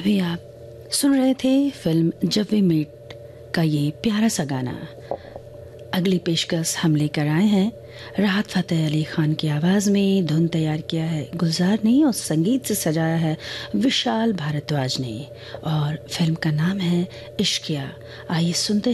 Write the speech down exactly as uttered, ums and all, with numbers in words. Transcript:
अभी आप सुन रहे थे फिल्म जब वी मेट का ये प्यारा सा गाना। अगली पेशकश हम लेकर आए हैं राहत फ़तेह अली खान की आवाज़ में। धुन तैयार किया है गुलजार ने और संगीत से सजाया है विशाल भारद्वाज ने और फिल्म का नाम है इश्किया। आइए सुनते